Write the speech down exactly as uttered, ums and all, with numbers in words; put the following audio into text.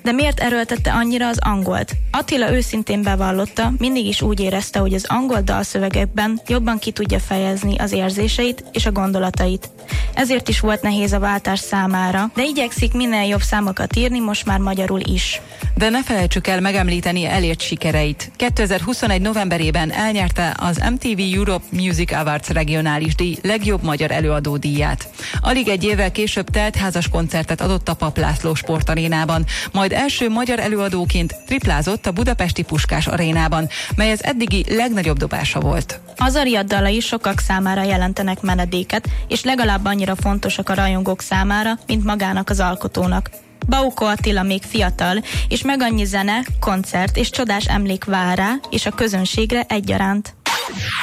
De miért erőltette annyira az angolt? Attila őszintén bevallotta, mindig is úgy érezte, hogy az angol dalszövegekben jobban ki tudja fejezni az érzéseit és a gondolatait. Ezért is volt nehéz a váltás számára, de igyekszik minél jobb számokat írni, most már magyarul is. De ne felejtsük el megemlíteni elért sikereit. kétezer-huszonegy novemberében elnyerte az em té vé Europe Music Awards regionális díj legjobb magyar előadó díját. Alig egy évvel később teltházas koncertet adott a Papp László sportarénában, majd első magyar előadóként triplázott a budapesti Puskás arénában, mely az eddigi legnagyobb dobása volt. Azariad dalai sokak számára jelentenek menedéket, és legalább annyira fontosak a rajongók számára, mint magának az alkotónak. Baukó Attila még fiatal, és meg annyi zene, koncert és csodás emlék vár rá és a közönségre egyaránt.